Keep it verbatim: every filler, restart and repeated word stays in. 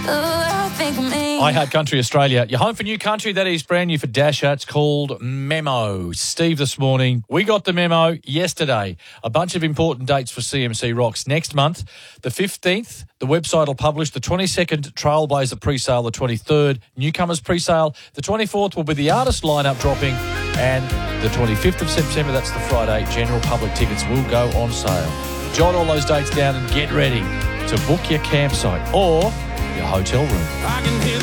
I think of me. I Heart Country Australia. You're home for new country. That is brand new for Dasher. It's called Memo. Steve, this morning, we got the memo yesterday. A bunch of important dates for C M C Rocks. Next month, the fifteenth, the website will publish. The twenty-second, Trailblazer pre-sale. The twenty-third, Newcomers pre-sale. The twenty-fourth will be the artist lineup dropping. And the twenty-fifth of September, that's the Friday, general public tickets will go on sale. Jot all those dates down and get ready to book your campsite or your hotel room. I can hear